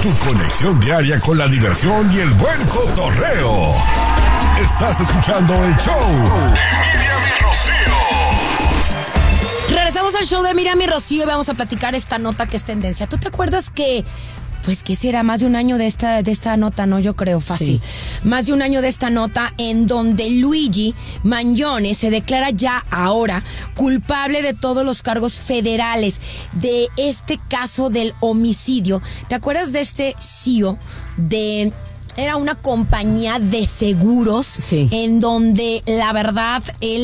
Tu conexión diaria con la diversión y el buen cotorreo. Estás escuchando el show de Miriam y Rocío. Regresamos al show de Miriam y Rocío y vamos a platicar esta nota que es tendencia. ¿Tú te acuerdas que... Pues que será más de un año de esta nota, ¿no? Yo creo, fácil. Sí. Más de un año de esta nota en donde Luigi Mangione se declara ya ahora culpable de todos los cargos federales de este caso del homicidio. ¿Te acuerdas de este CEO de... Era una compañía de seguros, sí, en donde la verdad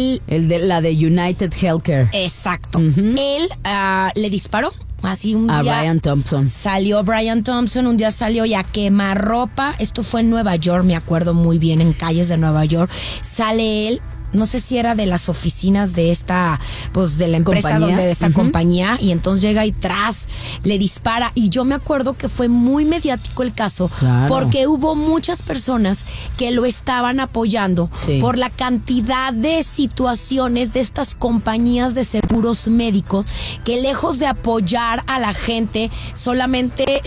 la de United Healthcare. Exacto. Uh-huh. Él le disparó. Así un día Brian Thompson. Salió Brian Thompson, un día salió y a quemarropa. Esto fue en Nueva York, me acuerdo muy bien, en calles de Nueva York. Sale él. No sé si era de las oficinas de esta, pues de la empresa de esta compañía, y entonces llega y le dispara. Y yo me acuerdo que fue muy mediático el caso, claro, porque hubo muchas personas que lo estaban apoyando, sí, por la cantidad de situaciones de estas compañías de seguros médicos que lejos de apoyar a la gente, solamente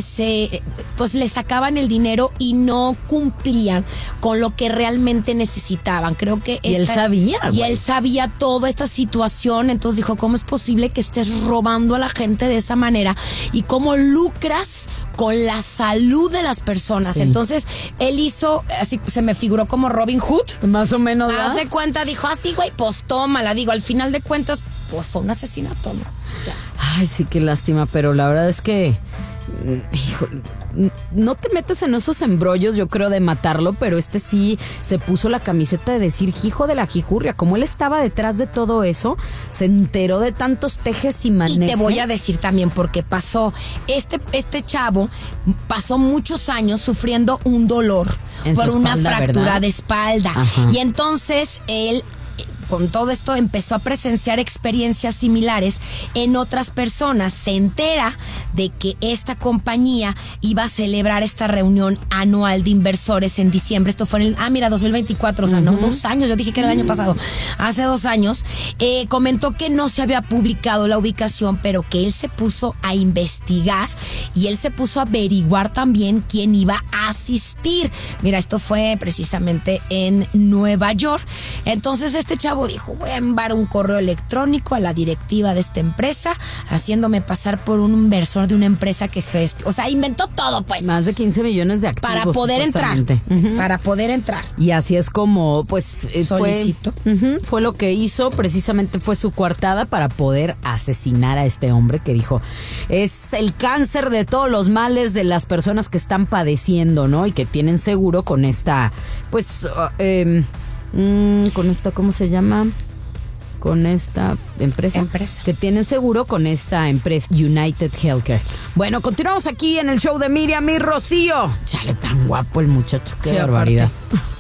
le sacaban el dinero y no cumplían con lo que realmente necesitaban. Creo que él sabía toda esta situación, entonces dijo, ¿cómo es posible que estés robando a la gente de esa manera? Y cómo lucras con la salud de las personas. Sí. Entonces, él hizo, así se me figuró como Robin Hood. Más o menos, ¿verdad? Hace cuenta, dijo, así, güey, pues tómala. Digo, al final de cuentas, pues fue un asesinato, ¿no? Ya. Ay, sí, qué lástima, pero la verdad es que... Hijo, no te metes en esos embrollos, yo creo, de matarlo, pero sí se puso la camiseta de decir, hijo de la jijurria, como él estaba detrás de todo eso, se enteró de tantos tejes y manejes. Y te voy a decir también porque pasó, este chavo pasó muchos años sufriendo un dolor por una fractura, ¿verdad?, de espalda. Ajá. Y entonces él, con todo esto, empezó a presenciar experiencias similares en otras personas. Se entera de que esta compañía iba a celebrar esta reunión anual de inversores en diciembre. Esto fue en 2024, o sea, no 2 años. Yo dije que era el año pasado. Hace 2 años. Comentó que no se había publicado la ubicación, pero que él se puso a investigar y él se puso a averiguar también quién iba a asistir. Mira, esto fue precisamente en Nueva York. Entonces este chavo dijo, voy a enviar un correo electrónico a la directiva de esta empresa, haciéndome pasar por un inversor de una empresa que o sea, inventó todo, pues. Más de 15 millones de activos. Para poder entrar. Uh-huh. Para poder entrar. Y así es como, pues, solicitó. Fue lo que hizo, precisamente fue su coartada para poder asesinar a este hombre que dijo, es el cáncer de todos los males de las personas que están padeciendo, ¿no? Y que tienen seguro con esta, pues, con esta, ¿cómo se llama? Con esta empresa. Que tienen seguro con esta empresa, United Healthcare. Bueno, continuamos aquí en el show de Miriam y Rocío. Chale, tan guapo el muchacho, qué barbaridad.